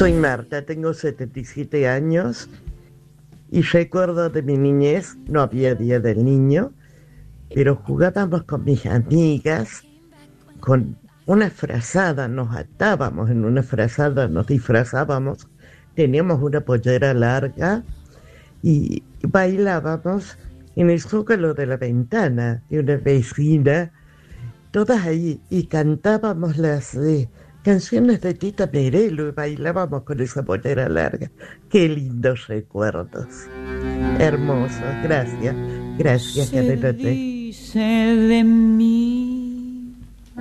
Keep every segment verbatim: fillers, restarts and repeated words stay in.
Soy Marta, tengo setenta y siete años y recuerdo de mi niñez, no había Día del Niño, pero jugábamos con mis amigas con una frazada, nos atábamos en una frazada, nos disfrazábamos, teníamos una pollera larga y bailábamos en el zócalo de la ventana de una vecina, todas ahí, y cantábamos las eh, canciones de Tita Merelo y bailábamos con esa pollera larga. Qué lindos recuerdos. Hermosos, gracias, gracias, Cadena T. Dice de mí.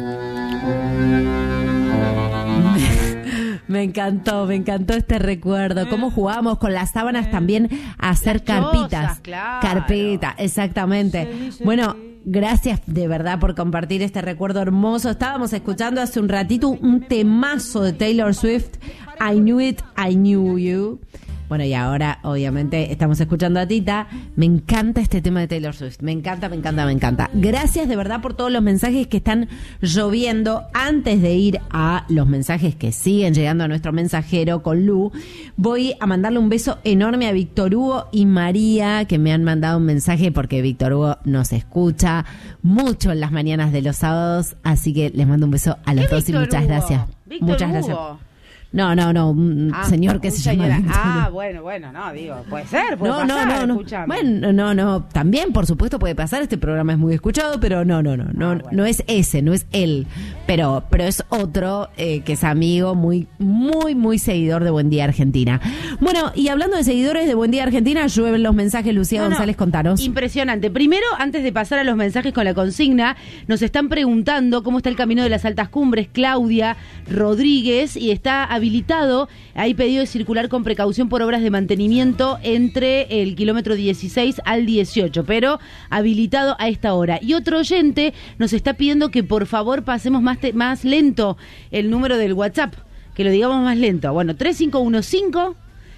Me encantó, me encantó este recuerdo. Cómo jugábamos con las sábanas también a hacer las carpitas. Chozas, claro. Carpeta, exactamente. Bueno, gracias de verdad por compartir este recuerdo hermoso. Estábamos escuchando hace un ratito un temazo de Taylor Swift, I Knew It, I Knew You. Bueno, y ahora, obviamente, estamos escuchando a Tita. Me encanta este tema de Taylor Swift. Me encanta, me encanta, me encanta. Gracias de verdad por todos los mensajes que están lloviendo. Antes de ir a los mensajes que siguen llegando a nuestro mensajero con Lu, voy a mandarle un beso enorme a Víctor Hugo y María, que me han mandado un mensaje porque Víctor Hugo nos escucha mucho en las mañanas de los sábados. Así que les mando un beso a los dos y muchas Hugo? gracias. Víctor Muchas Hugo. gracias. No, no, no, un Ah, señor que un se señor. llama... Ah, bueno, bueno, no, digo, puede ser, puede No, no, pasar, no, no. escúchame. Bueno, no, no, también, por supuesto, puede pasar. Este programa es muy escuchado, pero no, no, no, no, Ah, bueno. no es ese, no es él. Pero, pero es otro eh, que es amigo, muy, muy, muy seguidor de Buen Día Argentina. Bueno, y hablando de seguidores de Buen Día Argentina, llueven los mensajes, Lucía No, no, González, contanos. Impresionante. Primero, antes de pasar a los mensajes con la consigna, nos están preguntando cómo está el camino de las altas cumbres. Claudia Rodríguez, y está habilitado, hay pedido de circular con precaución por obras de mantenimiento entre el kilómetro dieciséis al dieciocho, pero habilitado a esta hora. Y otro oyente nos está pidiendo que por favor pasemos más, te- más lento el número del WhatsApp, que lo digamos más lento. Bueno, tres cinco uno cinco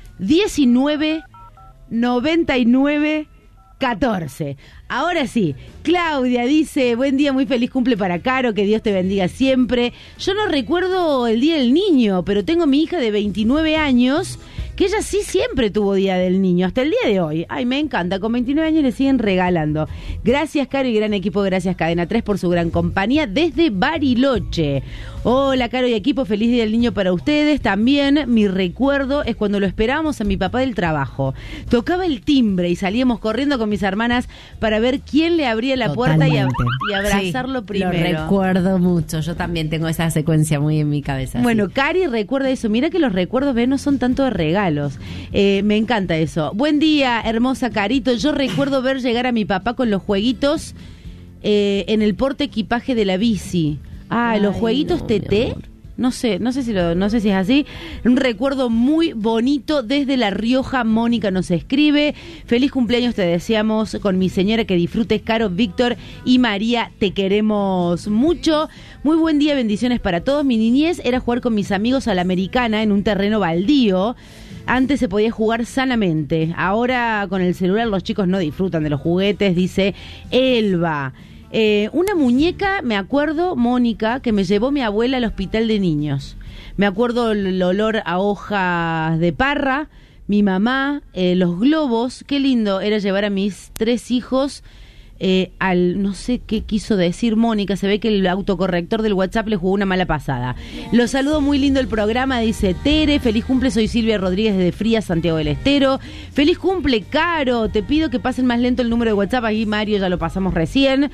diecinueve noventa y nueve catorce. Ahora sí, Claudia dice, buen día, muy feliz cumple para Caro, que Dios te bendiga siempre. Yo no recuerdo el Día del Niño, pero tengo mi hija de veintinueve años, que ella sí siempre tuvo Día del Niño, hasta el día de hoy. Ay, me encanta, con veintinueve años le siguen regalando. Gracias, Caro, y gran equipo, gracias Cadena tres por su gran compañía desde Bariloche. Hola, Caro y equipo, feliz Día del Niño para ustedes. También mi recuerdo es cuando lo esperábamos a mi papá del trabajo. Tocaba el timbre y salíamos corriendo con mis hermanas para ver quién le abría la puerta y, ab- y abrazarlo Sí, primero. Lo recuerdo mucho, yo también tengo esa secuencia muy en mi cabeza. Bueno, sí. Cari recuerda eso. Mira que los recuerdos, ¿ves? No son tanto de regalos. Eh, me encanta eso. Buen día, hermosa Carito. Yo recuerdo ver llegar a mi papá con los jueguitos eh, en el porte equipaje de la bici. Ah, Ay, los jueguitos no, T mi T. amor. No sé, no sé si lo, no sé si es así. Un recuerdo muy bonito desde La Rioja. Mónica nos escribe. Feliz cumpleaños te deseamos con mi señora, que disfrutes, Caro, Víctor y María. Te queremos mucho. Muy buen día, bendiciones para todos. Mi niñez era jugar con mis amigos a la americana en un terreno baldío. Antes se podía jugar sanamente. Ahora con el celular los chicos no disfrutan de los juguetes, dice Elba. Eh, una muñeca, me acuerdo, Mónica, que me llevó mi abuela al hospital de niños. Me acuerdo el olor a hojas de parra, mi mamá, eh, los globos. Qué lindo era llevar a mis tres hijos eh, al, no sé qué quiso decir Mónica, se ve que el autocorrector del WhatsApp le jugó una mala pasada. Los saludo, muy lindo el programa, dice Tere. Feliz cumple, soy Silvia Rodríguez desde Frías, Santiago del Estero. Feliz cumple, Caro, te pido que pasen más lento el número de WhatsApp, ahí Mario ya lo pasamos recién.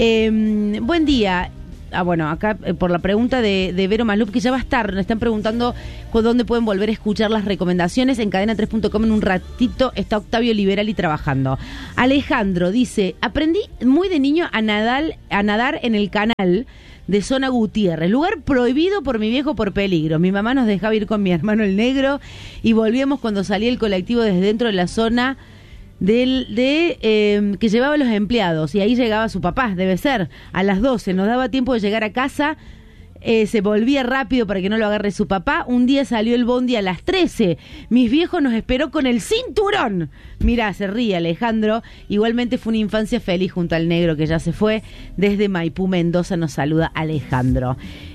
Eh, buen día. Ah, bueno, acá eh, por la pregunta de, de Vero Maslup, que ya va a estar, nos están preguntando con dónde pueden volver a escuchar las recomendaciones. En cadena tres punto com en un ratito está Octavio Liberali trabajando. Alejandro dice, aprendí muy de niño a nadar, a nadar en el canal de Zona Gutiérrez, lugar prohibido por mi viejo por peligro. Mi mamá nos dejaba ir con mi hermano el negro y volvíamos cuando salía el colectivo desde dentro de la zona del de eh, que llevaba a los empleados, y ahí llegaba su papá, debe ser, a las doce. Nos daba tiempo de llegar a casa Eh, se volvía rápido para que no lo agarre su papá. Un día salió el bondi a las trece. Mis viejos nos esperó con el cinturón. Mirá, se ríe Alejandro. Igualmente fue una infancia feliz junto al negro que ya se fue. Desde Maipú, Mendoza, nos saluda Alejandro.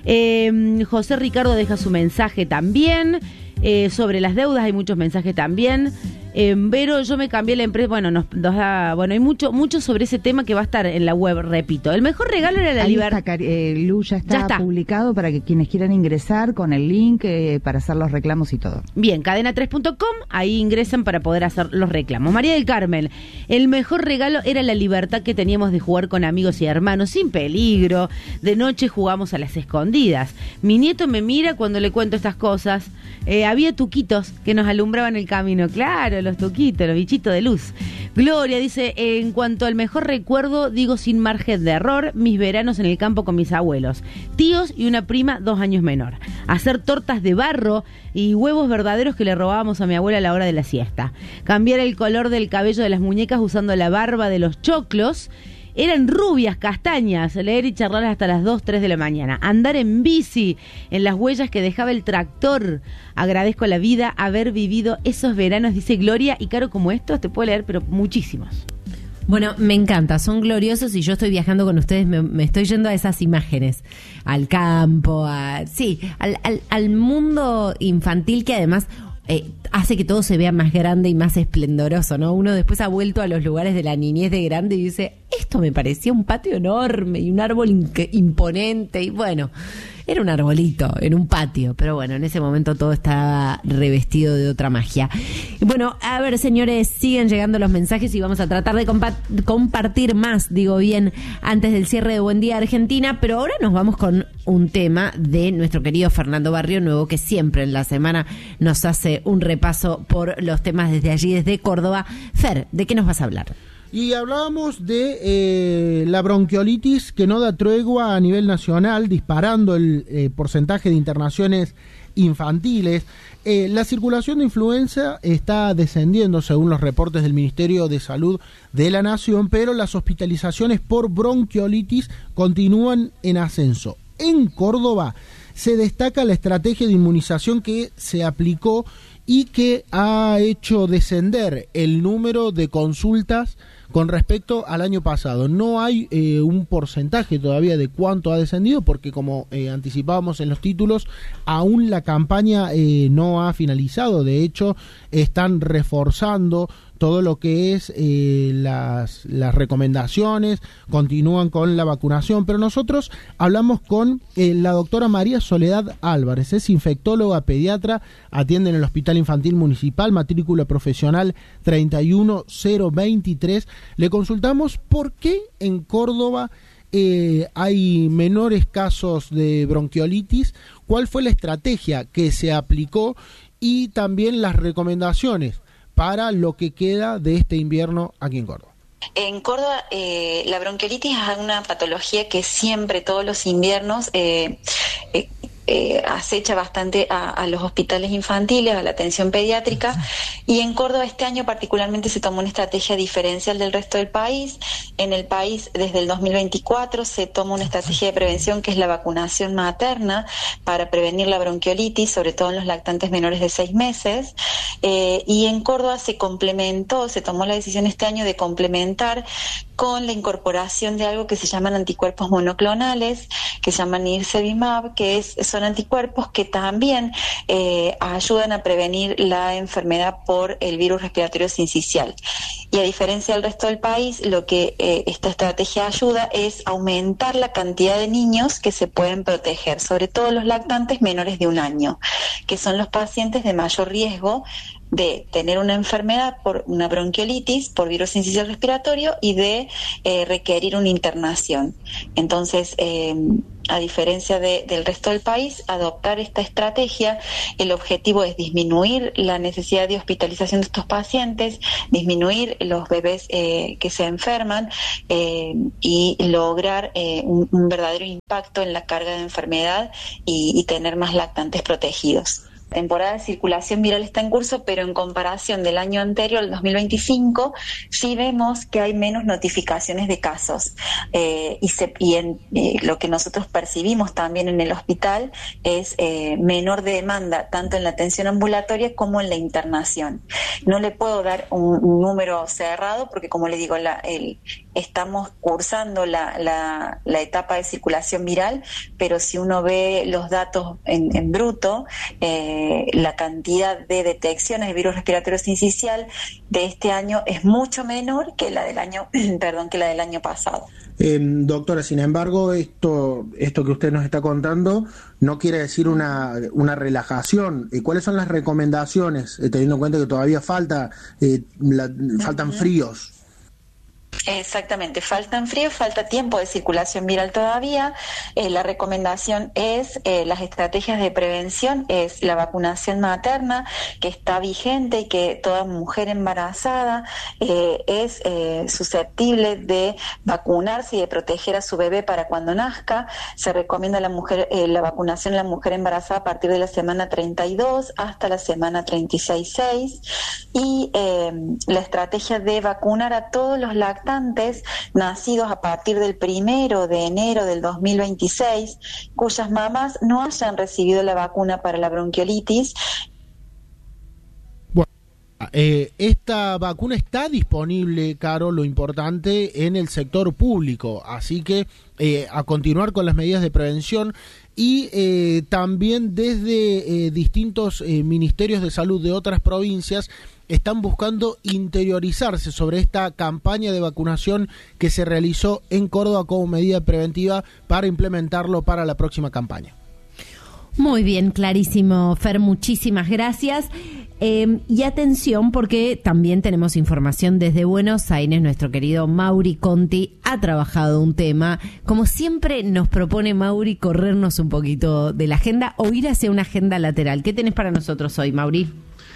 Eh, José Ricardo deja su mensaje también. Eh, sobre las deudas hay muchos mensajes también. Eh, Vero, yo me cambié la empresa. Bueno, nos, nos da, bueno, hay mucho, mucho sobre ese tema que va a estar en la web, repito. El mejor regalo era la libertad. Eh, Lu, ya está, ya está publicado para que quienes quieran ingresar con el link eh, para hacer los reclamos y todo. Bien, cadena tres punto com, ahí ingresan para poder hacer los reclamos. María del Carmen, el mejor regalo era la libertad que teníamos de jugar con amigos y hermanos, sin peligro. De noche jugamos a las escondidas. Mi nieto me mira cuando le cuento estas cosas. Eh, había tuquitos que nos alumbraban el camino, claro, los tuquitos, los bichitos de luz. Gloria dice, en cuanto al mejor recuerdo, digo sin margen de error, mis veranos en el campo con mis abuelos, tíos y una prima dos años menor. Hacer tortas de barro y huevos verdaderos que le robábamos a mi abuela a la hora de la siesta. Cambiar el color del cabello de las muñecas usando la barba de los choclos. Eran rubias, castañas, leer y charlar hasta las dos, tres de la mañana. Andar en bici, en las huellas que dejaba el tractor. Agradezco a la vida haber vivido esos veranos, dice Gloria. Y Caro, como estos, te puedo leer, pero muchísimos. Bueno, me encanta, son gloriosos y yo estoy viajando con ustedes, me, me estoy yendo a esas imágenes, al campo, a, sí, al, al, al mundo infantil que además... Eh, hace que todo se vea más grande y más esplendoroso, ¿no? Uno después ha vuelto a los lugares de la niñez de grande y dice, esto me parecía un patio enorme y un árbol inc- imponente y bueno, era un arbolito en un patio, pero bueno, en ese momento todo estaba revestido de otra magia. Y bueno, a ver, señores, siguen llegando los mensajes y vamos a tratar de compa- compartir más, digo bien, antes del cierre de Buen Día Argentina, pero ahora nos vamos con un tema de nuestro querido Fernando Barrio Nuevo, que siempre en la semana nos hace un repaso por los temas desde allí, desde Córdoba. Fer, ¿de qué nos vas a hablar? Y hablábamos de eh, la bronquiolitis que no da tregua a nivel nacional, disparando el eh, porcentaje de internaciones infantiles. Eh, la circulación de influenza está descendiendo según los reportes del Ministerio de Salud de la Nación, pero las hospitalizaciones por bronquiolitis continúan en ascenso. En Córdoba se destaca la estrategia de inmunización que se aplicó y que ha hecho descender el número de consultas con respecto al año pasado. No hay eh, un porcentaje todavía de cuánto ha descendido porque, como eh, anticipábamos en los títulos, aún la campaña eh, no ha finalizado. De hecho, están reforzando todo lo que es eh, las, las recomendaciones, continúan con la vacunación, pero nosotros hablamos con eh, la doctora María Soledad Álvarez, es infectóloga pediatra, atiende en el Hospital Infantil Municipal, matrícula profesional treinta y uno cero veintitrés. Le consultamos por qué en Córdoba eh, hay menores casos de bronquiolitis, cuál fue la estrategia que se aplicó y también las recomendaciones para lo que queda de este invierno aquí en Córdoba. En Córdoba, eh, la bronquiolitis es una patología que siempre, todos los inviernos, eh, eh, eh, acecha bastante a, a los hospitales infantiles, a la atención pediátrica, y en Córdoba este año particularmente se tomó una estrategia diferencial del resto del país. En el país, desde el dos mil veinticuatro, se toma una estrategia de prevención que es la vacunación materna para prevenir la bronquiolitis, sobre todo en los lactantes menores de seis meses, eh, y en Córdoba se complementó, se tomó la decisión este año de complementar con la incorporación de algo que se llaman anticuerpos monoclonales, que se llaman Nirsevimab, que es, son anticuerpos que también eh, ayudan a prevenir la enfermedad por el virus respiratorio sincicial. Y a diferencia del resto del país, lo que eh, esta estrategia ayuda es aumentar la cantidad de niños que se pueden proteger, sobre todo los lactantes menores de un año, que son los pacientes de mayor riesgo de tener una enfermedad por una bronquiolitis, por virus sincicial respiratorio y de eh, requerir una internación. Entonces, eh, a diferencia de, del resto del país, adoptar esta estrategia, el objetivo es disminuir la necesidad de hospitalización de estos pacientes, disminuir los bebés eh, que se enferman eh, y lograr eh, un, un verdadero impacto en la carga de enfermedad y, y tener más lactantes protegidos. temporada de circulación viral está en curso, pero en comparación del año anterior, el dos mil veinticinco, sí vemos que hay menos notificaciones de casos. Eh, y se, y en, eh, lo que nosotros percibimos también en el hospital es eh, menor demanda, tanto en la atención ambulatoria como en la internación. No le puedo dar un, un número cerrado porque, como le digo, la, el, estamos cursando la, la, la etapa de circulación viral, pero si uno ve los datos en, en bruto, eh, la cantidad de detecciones de virus respiratorio sincicial de este año es mucho menor que la del año, perdón, que la del año pasado. Eh, doctora, sin embargo, esto, esto que usted nos está contando no quiere decir una, una relajación. ¿Cuáles son las recomendaciones, eh, teniendo en cuenta que todavía falta, eh, la, faltan uh-huh. fríos? Exactamente, faltan fríos, falta tiempo de circulación viral todavía. Eh, la recomendación es, eh, las estrategias de prevención, es la vacunación materna, que está vigente y que toda mujer embarazada eh, es eh, susceptible de vacunarse y de proteger a su bebé para cuando nazca. Se recomienda la mujer eh, la vacunación en la mujer embarazada a partir de la semana treinta y dos hasta la semana treinta y seis seis, y eh, la estrategia de vacunar a todos los lactantes nacidos a partir del primero de enero del dos mil veintiséis, cuyas mamás no hayan recibido la vacuna para la bronquiolitis. Bueno, eh, esta vacuna está disponible, Caro, lo importante, en el sector público, así que eh, a continuar con las medidas de prevención. Y eh, también desde eh, distintos eh, ministerios de salud de otras provincias están buscando interiorizarse sobre esta campaña de vacunación que se realizó en Córdoba como medida preventiva para implementarlo para la próxima campaña. Muy bien, clarísimo, Fer, muchísimas gracias. Eh, y atención, porque también tenemos información desde Buenos Aires. Nuestro querido Mauri Conti ha trabajado un tema. Como siempre nos propone Mauri corrernos un poquito de la agenda o ir hacia una agenda lateral. ¿Qué tenés para nosotros hoy, Mauri?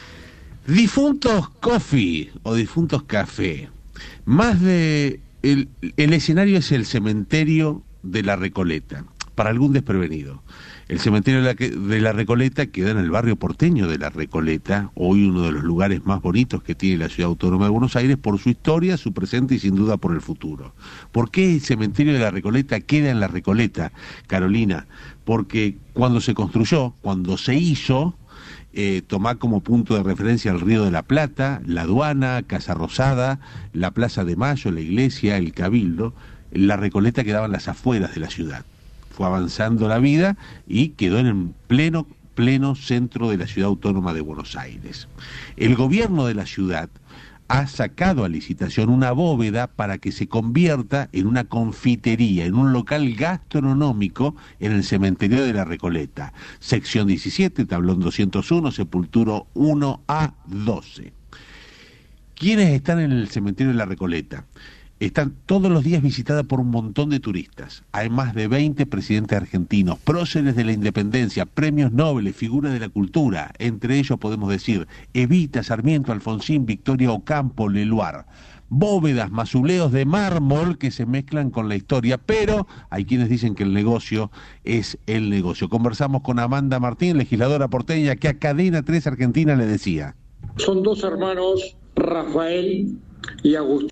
Difuntos Coffee o Difuntos Café. Más de... El, el escenario es el cementerio de La Recoleta, para algún desprevenido. El cementerio de la, de la Recoleta queda en el barrio porteño de La Recoleta, hoy uno de los lugares más bonitos que tiene la Ciudad Autónoma de Buenos Aires por su historia, su presente y sin duda por el futuro. ¿Por qué el cementerio de La Recoleta queda en La Recoleta, Carolina? Porque cuando se construyó, cuando se hizo, eh, tomá como punto de referencia el Río de la Plata, la aduana, Casa Rosada, la Plaza de Mayo, la iglesia, el Cabildo. La Recoleta quedaba en las afueras de la ciudad. Fue avanzando la vida y quedó en el pleno, pleno centro de la Ciudad Autónoma de Buenos Aires. El gobierno de la ciudad ha sacado a licitación una bóveda para que se convierta en una confitería, en un local gastronómico en el cementerio de La Recoleta. Sección diecisiete, tablón doscientos uno, sepulturo uno A doce. ¿Quiénes están en el cementerio de La Recoleta? Están todos los días visitada por un montón de turistas. Hay más de veinte presidentes argentinos, próceres de la independencia, premios Nobel, figuras de la cultura. Entre ellos podemos decir Evita, Sarmiento, Alfonsín, Victoria Ocampo, Leluar. Bóvedas, mausoleos de mármol que se mezclan con la historia, pero hay quienes dicen que el negocio es el negocio. Conversamos con Amanda Martín, legisladora porteña, que a Cadena tres Argentina le decía. Son dos hermanos, Rafael y Agustín.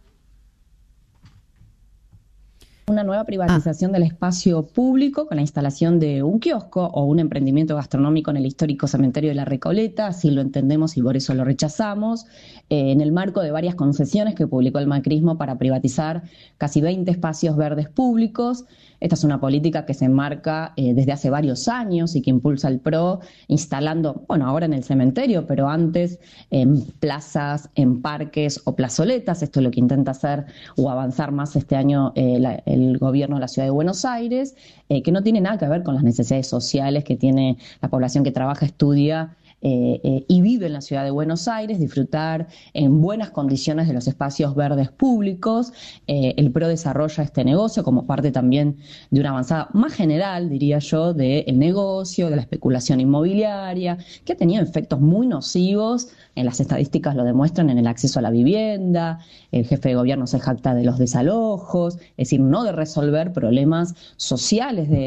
Una nueva privatización ah. del espacio público con la instalación de un kiosco o un emprendimiento gastronómico en el histórico cementerio de La Recoleta, así lo entendemos y por eso lo rechazamos, eh, en el marco de varias concesiones que publicó el macrismo para privatizar casi veinte espacios verdes públicos. Esta es una política que se enmarca eh, desde hace varios años y que impulsa el P R O, instalando, bueno, ahora en el cementerio, pero antes en plazas, en parques o plazoletas. Esto es lo que intenta hacer o avanzar más este año eh, la, el gobierno de la Ciudad de Buenos Aires, eh, que no tiene nada que ver con las necesidades sociales que tiene la población que trabaja, estudia Eh, eh, y vive en la Ciudad de Buenos Aires, disfrutar en buenas condiciones de los espacios verdes públicos. Eh, el P R O desarrolla este negocio como parte también de una avanzada más general, diría yo, del negocio, de la especulación inmobiliaria, que ha tenido efectos muy nocivos, en las estadísticas lo demuestran, en el acceso a la vivienda. El jefe de gobierno se jacta de los desalojos, es decir, no de resolver problemas sociales de